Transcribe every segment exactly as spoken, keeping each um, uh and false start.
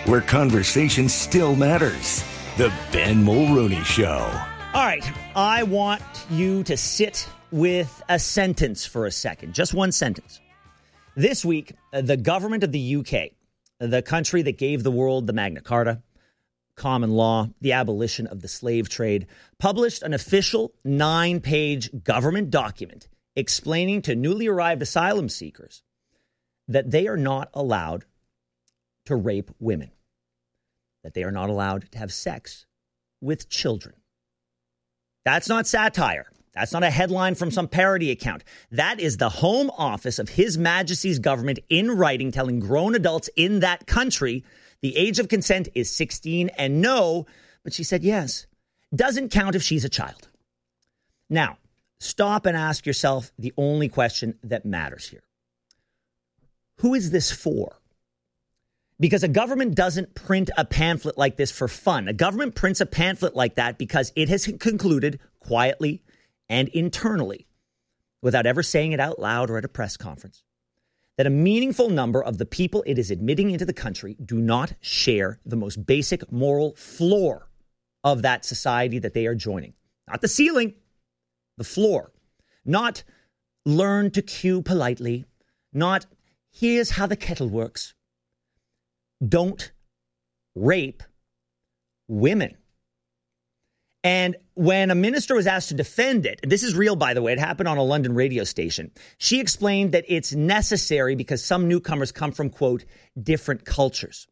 where conversation still matters. The Ben Mulroney Show. All right, I want you to sit with a sentence for a second, just one sentence. This week, the government of the U K, the country that gave the world the Magna Carta, common law, the abolition of the slave trade, published an official nine-page government document explaining to newly arrived asylum seekers that they are not allowed to rape women, that they are not allowed to have sex with children. That's not satire. That's not a headline from some parody account. That is the Home Office of His Majesty's government in writing, telling grown adults in that country the age of consent is sixteen and no, but she said yes. Doesn't count if she's a child. Now, stop and ask yourself the only question that matters here. Who is this for? Because a government doesn't print a pamphlet like this for fun. A government prints a pamphlet like that because it has concluded quietly and internally, without ever saying it out loud or at a press conference, that a meaningful number of the people it is admitting into the country do not share the most basic moral floor of that society that they are joining. Not the ceiling, the floor. Not learn to queue politely. Not here's how the kettle works. Don't rape women. And when a minister was asked to defend it, this is real, by the way, it happened on a London radio station, she explained that it's necessary because some newcomers come from, quote, different cultures.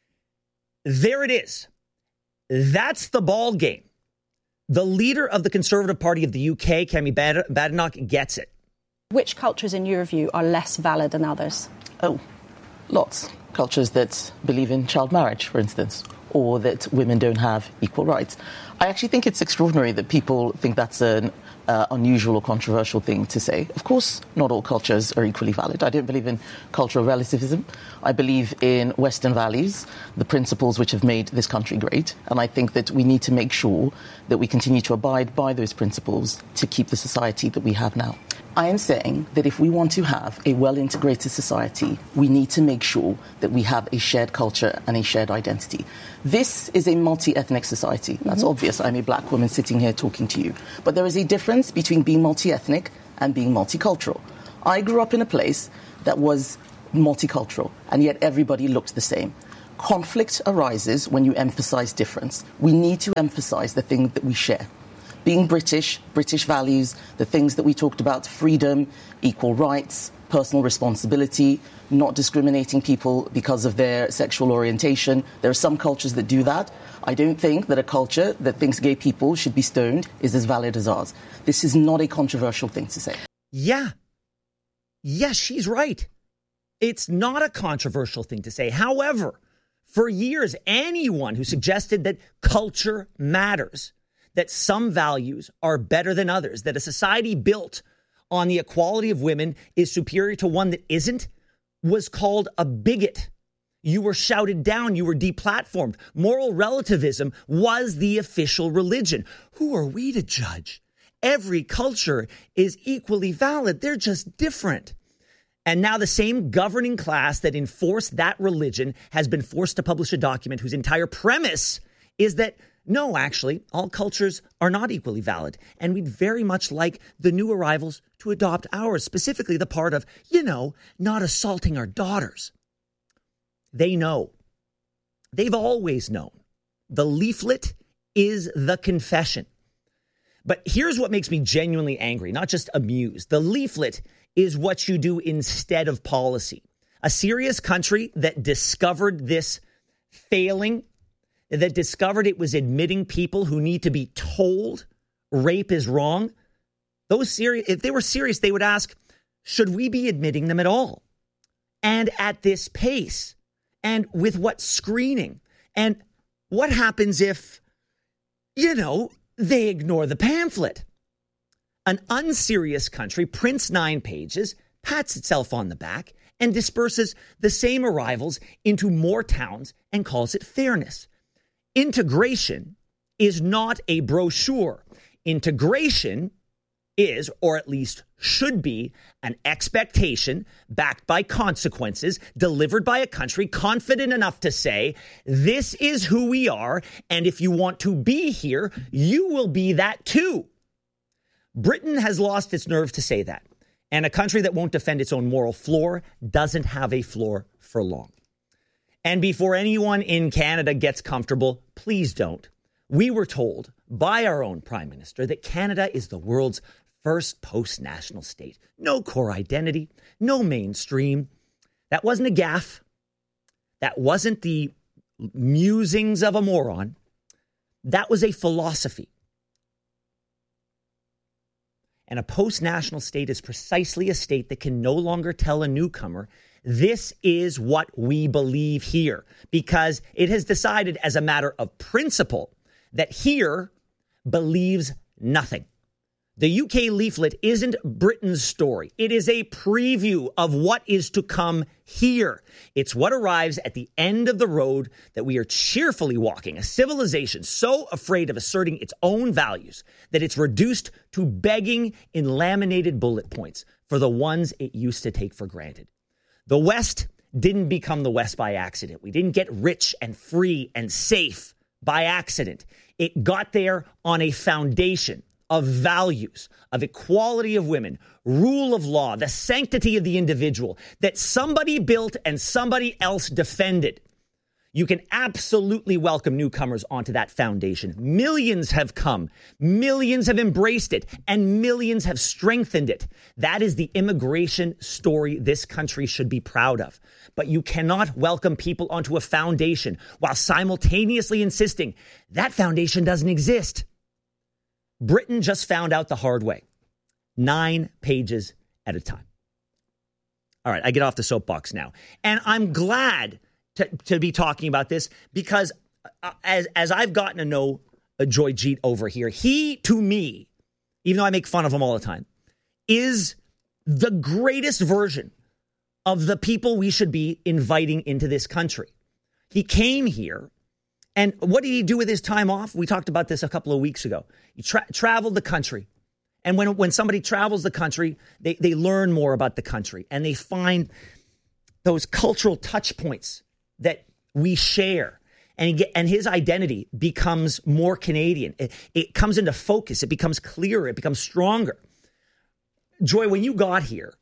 There it is. That's the ball game. The leader of the Conservative Party of the U K, Kemi Badenoch, gets it. Which cultures, in your view, are less valid than others? Oh, lots. Cultures that believe in child marriage, for instance, or that women don't have equal rights. I actually think it's extraordinary that people think that's an uh, unusual or controversial thing to say. Of course, not all cultures are equally valid. I don't believe in cultural relativism. I believe in Western values, the principles which have made this country great. And I think that we need to make sure that we continue to abide by those principles to keep the society that we have now. I am saying that if we want to have a well-integrated society, we need to make sure that we have a shared culture and a shared identity. This is a multi-ethnic society. That's mm-hmm. obvious. I'm a black woman sitting here talking to you. But there is a difference between being multi-ethnic and being multicultural. I grew up in a place that was multicultural, and yet everybody looked the same. Conflict arises when you emphasize difference. We need to emphasize the thing that we share. Being British, British values, the things that we talked about, freedom, equal rights, personal responsibility, not discriminating people because of their sexual orientation. There are some cultures that do that. I don't think that a culture that thinks gay people should be stoned is as valid as ours. This is not a controversial thing to say. Yeah. Yes, she's right. It's not a controversial thing to say. However, for years, anyone who suggested that culture matters, that some values are better than others, that a society built on the equality of women is superior to one that isn't, was called a bigot. You were shouted down. You were deplatformed. Moral relativism was the official religion. Who are we to judge? Every culture is equally valid. They're just different. And now the same governing class that enforced that religion has been forced to publish a document whose entire premise is that no, actually, all cultures are not equally valid. And we'd very much like the new arrivals to adopt ours, specifically the part of, you know, not assaulting our daughters. They know. They've always known. The leaflet is the confession. But here's what makes me genuinely angry, not just amused. The leaflet is what you do instead of policy. A serious country that discovered this failing, that discovered it was admitting people who need to be told rape is wrong. Those serious, if they were serious, they would ask, should we be admitting them at all? And at this pace? And with what screening? And what happens if, you know, they ignore the pamphlet? An unserious country prints nine pages, pats itself on the back, and disperses the same arrivals into more towns and calls it fairness. Integration is not a brochure. Integration is, or at least should be, an expectation backed by consequences delivered by a country confident enough to say, this is who we are, and if you want to be here, you will be that too. Britain has lost its nerve to say that, and a country that won't defend its own moral floor doesn't have a floor for long. And before anyone in Canada gets comfortable, please don't. We were told by our own Prime Minister that Canada is the world's first post-national state. No core identity, no mainstream. That wasn't a gaffe. That wasn't the musings of a moron. That was a philosophy. And a post-national state is precisely a state that can no longer tell a newcomer, this is what we believe here, because it has decided as a matter of principle that here believes nothing. The U K leaflet isn't Britain's story. It is a preview of what is to come here. It's what arrives at the end of the road that we are cheerfully walking, a civilization so afraid of asserting its own values that it's reduced to begging in laminated bullet points for the ones it used to take for granted. The West didn't become the West by accident. We didn't get rich and free and safe by accident. It got there on a foundation of values, of equality of women, rule of law, the sanctity of the individual that somebody built and somebody else defended. You can absolutely welcome newcomers onto that foundation. Millions have come, millions have embraced it, and millions have strengthened it. That is the immigration story this country should be proud of. But you cannot welcome people onto a foundation while simultaneously insisting that foundation doesn't exist. Britain just found out the hard way, nine pages at a time. All right, I get off the soapbox now. And I'm glad to, to be talking about this because uh, as, as I've gotten to know uh, Joy Jeet over here, he, to me, even though I make fun of him all the time, is the greatest version of the people we should be inviting into this country. He came here. And what did he do with his time off? We talked about this a couple of weeks ago. He tra- traveled the country. And when when somebody travels the country, they, they learn more about the country. And they find those cultural touch points that we share. And, he get, and his identity becomes more Canadian. It, it comes into focus. It becomes clearer. It becomes stronger. Joy, when you got here,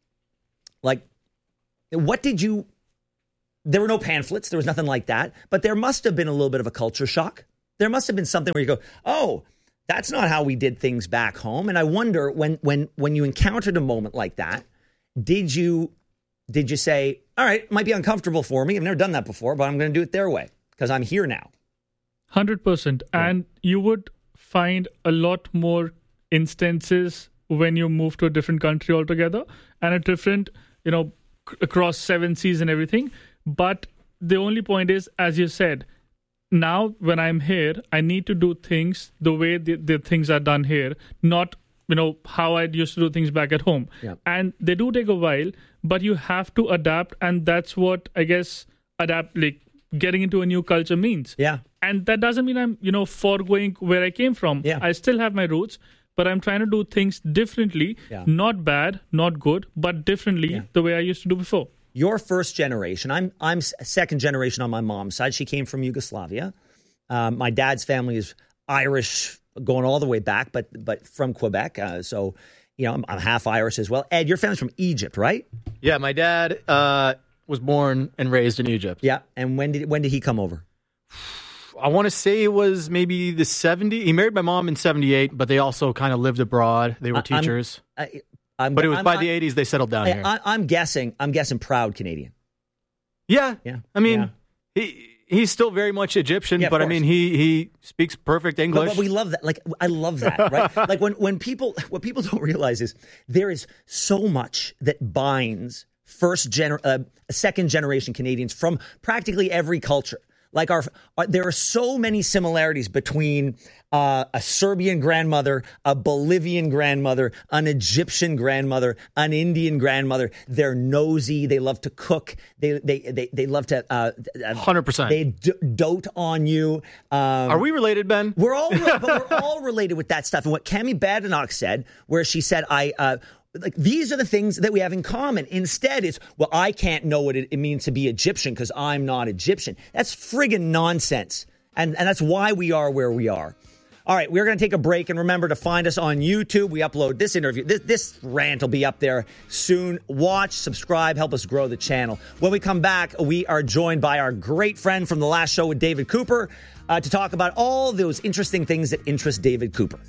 like, what did you... There were no pamphlets. There was nothing like that. But there must have been a little bit of a culture shock. There must have been something where you go, oh, that's not how we did things back home. And I wonder when when when you encountered a moment like that, did you did you say, all right, it might be uncomfortable for me. I've never done that before, but I'm going to do it their way because I'm here now. one hundred percent. Yeah. And you would find a lot more instances when you move to a different country altogether and a different, you know, c- across seven seas and everything. But the only point is, as you said, now when I'm here, I need to do things the way the, the things are done here, not, you know, how I used to do things back at home. Yeah. And they do take a while, but you have to adapt. And that's what, I guess, adapt, like getting into a new culture means. Yeah. And that doesn't mean I'm, you know, foregoing where I came from. Yeah. I still have my roots, but I'm trying to do things differently, yeah. Not bad, not good, but differently yeah. the way I used to do before. You're first generation. I'm I'm second generation on my mom's side. She came from Yugoslavia. Um, my dad's family is Irish, going all the way back, but but from Quebec. Uh, so, you know, I'm, I'm half Irish as well. Ed, your family's from Egypt, right? Yeah, my dad uh, was born and raised in Egypt. Yeah, and when did when did he come over? I want to say it was maybe the seventies. He married my mom in seventy-eight, but they also kind of lived abroad. They were teachers. I'm, I, I'm, but it was I'm, by I'm, the eighties they settled down I, here. I, I'm guessing. I'm guessing proud Canadian. Yeah, yeah. I mean, yeah. he he's still very much Egyptian, yeah, but I mean, he he speaks perfect English. But, but we love that. Like, I love that, right? Like when when people what people don't realize is there is so much that binds first gener uh, second generation Canadians from practically every culture. Like our, our there are so many similarities between uh, a Serbian grandmother, a Bolivian grandmother, an Egyptian grandmother, an Indian grandmother. They're nosy. They love to cook. They they they, they love to uh, one hundred percent. They d- dote on you. Um, Are we related, Ben? We're all but we're all related with that stuff. And what Cami Badenoch said, where she said, "I." Uh, Like these are the things that we have in common. Instead, it's, well, I can't know what it, it means to be Egyptian because I'm not Egyptian. That's friggin' nonsense. And, and that's why we are where we are. All right, we're going to take a break. And remember to find us on YouTube. We upload this interview. This, this rant will be up there soon. Watch, subscribe, help us grow the channel. When we come back, we are joined by our great friend from the last show with David Cooper uh, to talk about all those interesting things that interest David Cooper.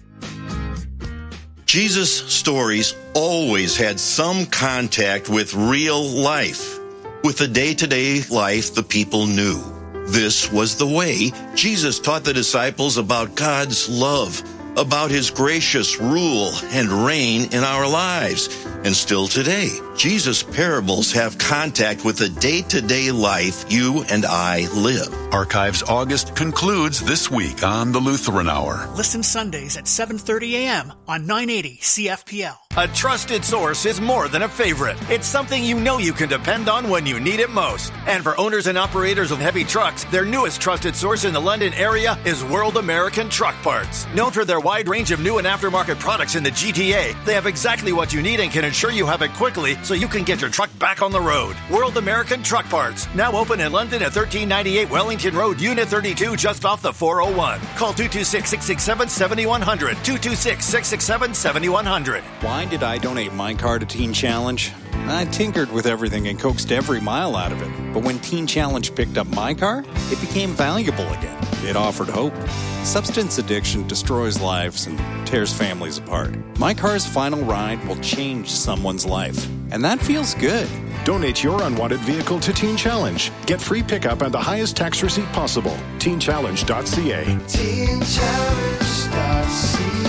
Jesus' stories always had some contact with real life, with the day-to-day life the people knew. This was the way Jesus taught the disciples about God's love, about his gracious rule and reign in our lives. And still today, Jesus' parables have contact with the day-to-day life you and I live. Archives August concludes this week on the Lutheran Hour. Listen Sundays at seven thirty a.m. on nine eighty C F P L. A trusted source is more than a favorite. It's something you know you can depend on when you need it most. And for owners and operators of heavy trucks, their newest trusted source in the London area is World American Truck Parts. Known for their wide range of new and aftermarket products in the G T A, they have exactly what you need and can ensure you have it quickly so you can get your truck back on the road. World American Truck Parts, now open in London at thirteen ninety-eight Wellington Road, Unit thirty-two, just off the four oh one. Call two two six, six six seven, seven one zero zero, two two six, six six seven, seven one zero zero. Why did I donate my car to Teen Challenge? I tinkered with everything and coaxed every mile out of it. But when Teen Challenge picked up my car, it became valuable again. It offered hope. Substance addiction destroys lives and tears families apart. My car's final ride will change someone's life, and that feels good. Donate your unwanted vehicle to Teen Challenge. Get free pickup and the highest tax receipt possible. teen challenge dot c a. teen challenge dot c a.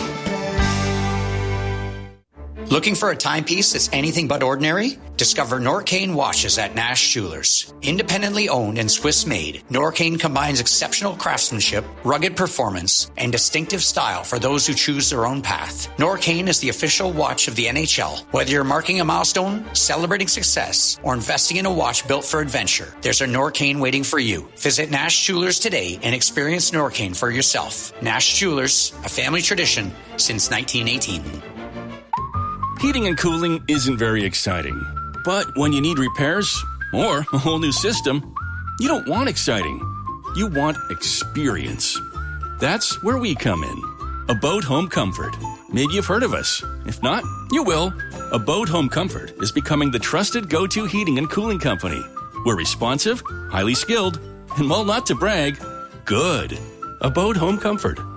Looking for a timepiece that's anything but ordinary? Discover Norcane watches at Nash Jewelers. Independently owned and Swiss-made, Norcane combines exceptional craftsmanship, rugged performance, and distinctive style for those who choose their own path. Norcane is the official watch of the N H L. Whether you're marking a milestone, celebrating success, or investing in a watch built for adventure, there's a Norcane waiting for you. Visit Nash Jewelers today and experience Norcane for yourself. Nash Jewelers, a family tradition since nineteen eighteen. Heating and cooling isn't very exciting. But when you need repairs or a whole new system, you don't want exciting. You want experience. That's where we come in. Abode Home Comfort. Maybe you've heard of us. If not, you will. Abode Home Comfort is becoming the trusted go-to heating and cooling company. We're responsive, highly skilled, and while not to brag, good. Abode Home Comfort.